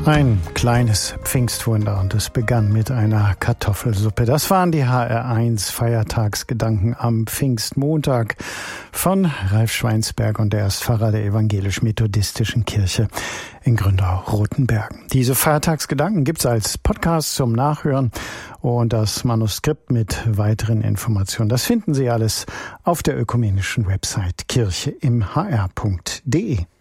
Ein kleines Pfingstwunder und es begann mit einer Kartoffelsuppe. Das waren die HR1 Feiertagsgedanken am Pfingstmontag von Ralf Schweinsberg, und er ist Pfarrer der Evangelisch-Methodistischen Kirche in Gründau-Rotenbergen. Diese Feiertagsgedanken gibt's als Podcast zum Nachhören und das Manuskript mit weiteren Informationen. Das finden Sie alles auf der ökumenischen Website kircheimhr.de.